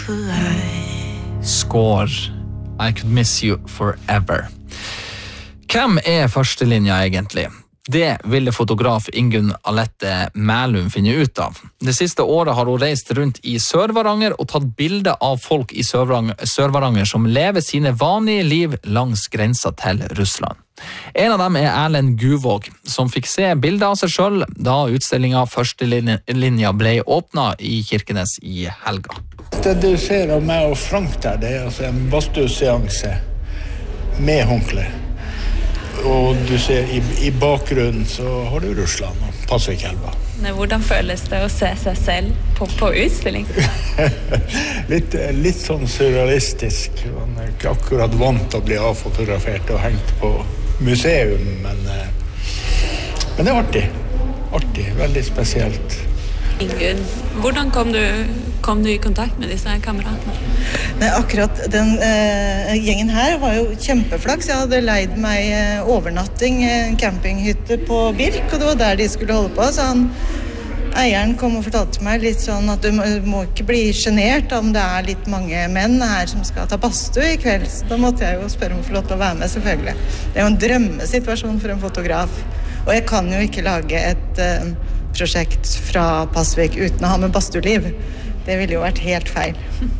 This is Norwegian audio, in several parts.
Score I Could Miss You Forever. Hvem førstelinja egentlig? Det ville fotograf Ingunn Alette Mælum finne ut av. Det siste året har hun reist rundt i Sør-Varanger og tatt bilder av folk i Sør-Varanger som lever sine vanlige liv langs grensa til Russland. En av dem Erlend Guvåg, som fikk se bilder av seg selv da utstillingen Førstelinja ble åpnet i Kirkenes i helga. Det du ser av meg og Frank der, det altså en badstueseanse med håndkle. Og du ser i bakgrunnen så har du Russland og Pasvikelva. Hvordan føles det å se seg selv på utstilling? litt sånn surrealistisk. Man ikke akkurat vant til å bli avfotografert og hengt på museum, men det artig. Artig, veldig spesielt. Ingunn, hvordan kom du i kontakt med disse kameratene? Nei, akkurat den gjengen her var jo kjempeflaks. Jeg hadde leid meg overnatting i en campinghytte på Birk, og det var der de skulle holde på. Så eieren kom og fortalte meg litt sånn at du må ikke bli genert om det litt mange menn her som skal ta badstue i kveld. Så da måtte jeg jo spørre om å få lov til å være med, selvfølgelig. Det jo en drømmesituasjon for en fotograf. Og jeg kan jo ikke lage et prosjekt fra Pasvik uten å ha med badstueliv. Det ville jo vært helt feil.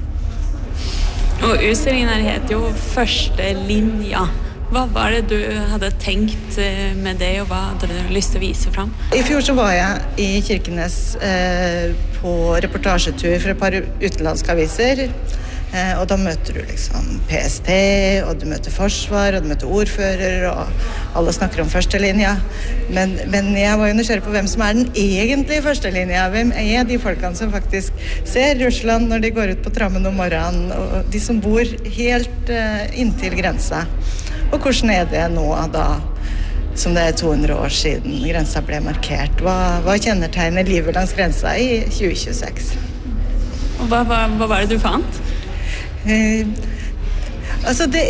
Og utstillingen her heter jo Førstelinja. Hva var det du hadde tenkt med det, og hva hadde du lyst til å vise frem? I fjor så var jeg i Kirkenes på reportasjetur for et par utenlandske aviser. Og da møter du liksom PST, og du møter forsvar, og du møter ordfører, og alle snakker om førstelinja. Men jeg var jo nysgjerrig på hvem som den egentlige førstelinja. Hvem de folkene som faktisk ser Russland når de går ut på trammen om morgenen, og de som bor helt inntil grensa. Og hvordan det nå da, som det 200 år siden grensa ble markert? Hva kjennetegner livet langs grensa i 2026? Og hva var det du fant? Altså det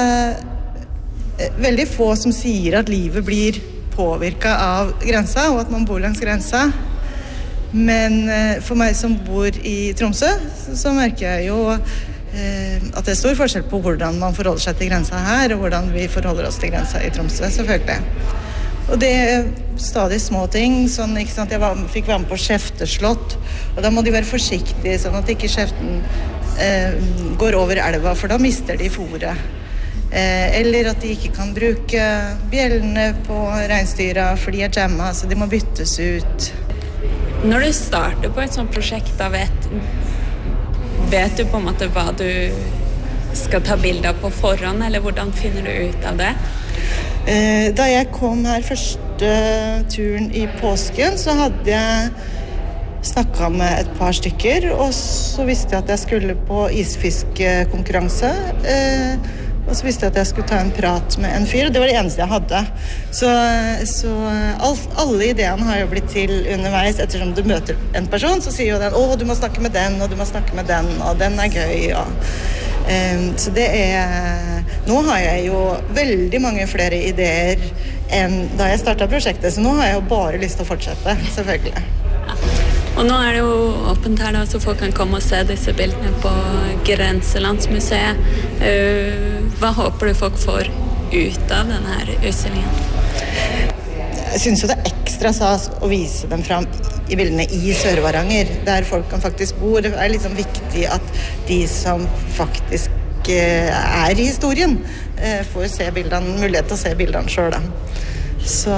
veldig få som sier at livet blir påvirket av grensa, og at man bor langs grensa. Men for meg som bor i Tromsø, så merker jeg jo at det stor forskjell på hvordan man forholder seg til grensa her, og hvordan vi forholder oss til grensa i Tromsø, selvfølgelig. Og det stadig små ting, sånn, ikke sant? Jeg fikk være med på skjefteslått, og da må de være forsiktige, sånn at ikke skjeften går over elva, for da mister de fôret. Eller at de ikke kan bruke bjellene på reinsdyra, for de jamma, så de må byttes ut. Når du starter på et sånt prosjekt, da vet du på en måte hva du skal ta bilder på forhånd, eller hvordan finner du ut av det? Da jeg kom her første turen i påsken, så hadde jeg snakket med et par stykker, og så visste jeg at jeg skulle på isfiskekonkurranse, og så visste jeg at jeg skulle ta en prat med en fyr, og det var det eneste jeg hadde. Så alle ideene har jo blitt til underveis. Ettersom du møter en person, så sier jo den, du må snakke med den, og du må snakke med den, og den gøy, og så det nå har jeg jo veldig mange flere ideer enn da jeg startet prosjektet, så nå har jeg jo bare lyst til å fortsette, selvfølgelig. Og nå det jo åpent her da, så folk kan komme og se disse bildene på Grenselandsmuseet. Hva håper du folk får ut av denne her utstillingen? Jeg synes jo det ekstra stas å vise dem frem i bildene i Sør-Varanger, der folk kan faktisk bo. Det liksom viktig at de som faktisk i historien får se bildene, mulighet til å se bildene selv da. Så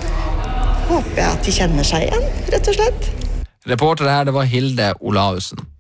håper jeg at de kjenner seg igjen, rett og slett. Reporter her, det var Hilde Olausen.